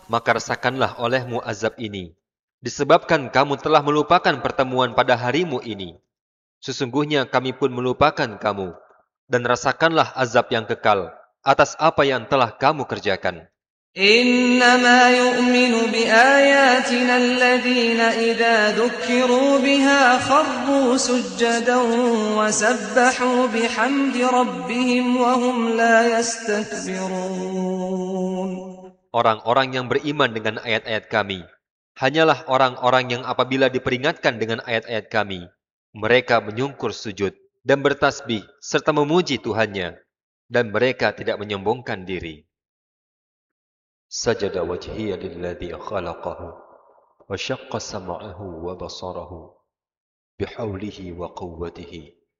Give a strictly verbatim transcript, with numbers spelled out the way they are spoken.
maka rasakanlah olehmu azab ini, disebabkan kamu telah melupakan pertemuan pada harimu ini. Sesungguhnya kami pun melupakan kamu, dan rasakanlah azab yang kekal atas apa yang telah kamu kerjakan. إنما يؤمن بآياتنا الذين إذا ذكروا بها خروا سجدا وسبحوا بحمد ربهم وهم لا يستكبرون. Orang-orang yang beriman dengan ayat-ayat kami hanyalah orang-orang yang apabila diperingatkan dengan ayat-ayat kami, mereka menyungkur sujud dan bertasbih serta memuji Tuhannya, dan mereka tidak menyombongkan diri. Sajada wajhiya lilladzi khalaqahu wa syaqqa sam'ahu wa basarahu bihaulihi wa quwwatihi